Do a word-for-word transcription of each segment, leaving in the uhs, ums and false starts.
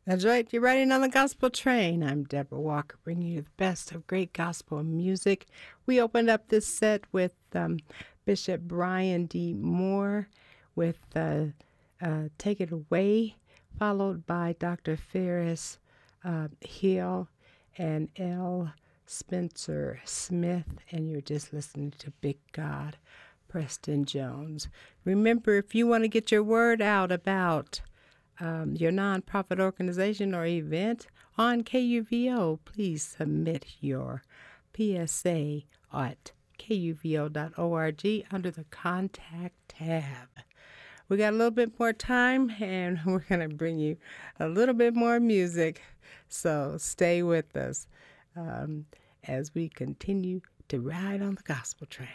That's right. You're riding on the gospel train. I'm Deborah Walker, bringing you the best of great gospel music. We opened up this set with um, Bishop Brian D. Moore with uh, uh, Take It Away, followed by Doctor Ferris uh, Hill and L. Spencer Smith, and you're just listening to Big God, Preston Jones. Remember, if you want to get your word out about Um, your nonprofit organization or event on K U V O, please submit your P S A at K U V O dot org under the Contact tab. We got a little bit more time, and we're going to bring you a little bit more music, so stay with us um, as we continue to ride on the gospel train.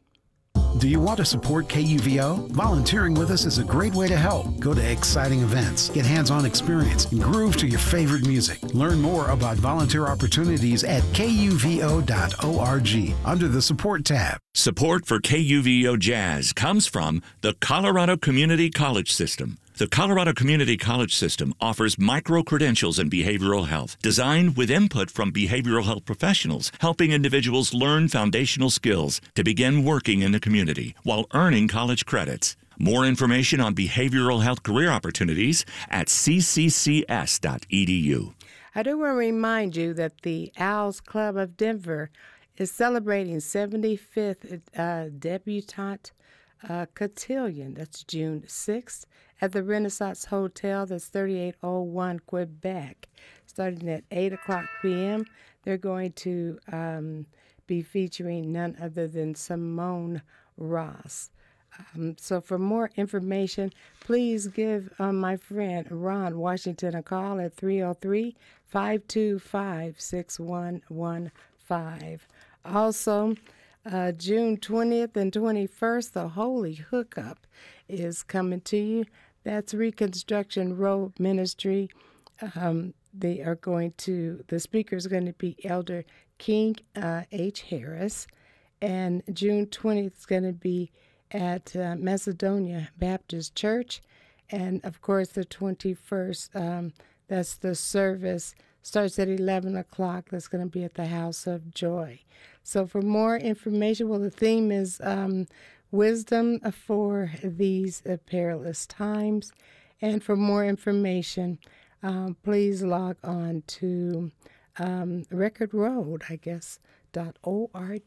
Do you want to support K U V O? Volunteering with us is a great way to help. Go to exciting events, get hands-on experience, and groove to your favorite music. Learn more about volunteer opportunities at K U V O dot org under the Support tab. Support for K U V O Jazz comes from the Colorado Community College System. The Colorado Community College System offers micro-credentials in behavioral health, designed with input from behavioral health professionals, helping individuals learn foundational skills to begin working in the community while earning college credits. More information on behavioral health career opportunities at c c c s dot e d u. I do want to remind you that the Owls Club of Denver is celebrating seventy-fifth uh, debutante uh, cotillion. That's June sixth. At the Renaissance Hotel, that's thirty-eight oh one Quebec. Starting at eight o'clock p.m., they're going to um, be featuring none other than Simone Ross. Um, so for more information, please give um, my friend Ron Washington a call at three oh three, five two five, six one one five. Also, uh, June twentieth and twenty-first, the Holy Hookup is coming to you. That's Reconstruction Road Ministry. Um, they are going to, the speaker is going to be Elder King uh, H. Harris. And June twentieth is going to be at uh, Macedonia Baptist Church. And, of course, the twenty-first, um, that's the service, starts at eleven o'clock. That's going to be at the House of Joy. So for more information, well, the theme is um, Wisdom for these uh, perilous times. And for more information, um, please log on to um, Record Road, I guess, dot org.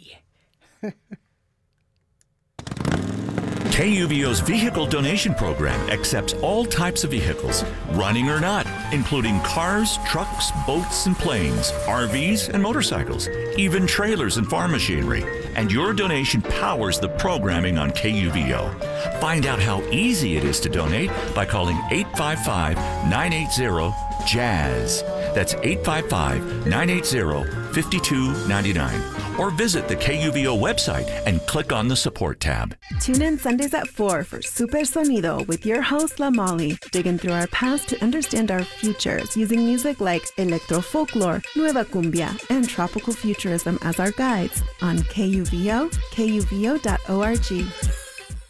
K U V O's vehicle donation program accepts all types of vehicles, running or not, including cars, trucks, boats, and planes, R Vs, and motorcycles, even trailers and farm machinery. And your donation powers the programming on K U V O. Find out how easy it is to donate by calling eight five five, nine eight zero, JAZZ. That's eight five five, nine eight zero, five two nine nine. Or visit the K U V O website and click on the Support tab. Tune in Sundays at four for Super Sonido with your host, La Molly, digging through our past to understand our futures using music like electro folklore, nueva cumbia, and tropical futurism as our guides on K U V O, K U V O dot org.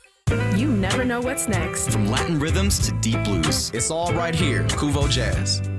You never know what's next. From Latin rhythms to deep blues, it's all right here, Kuvo Jazz.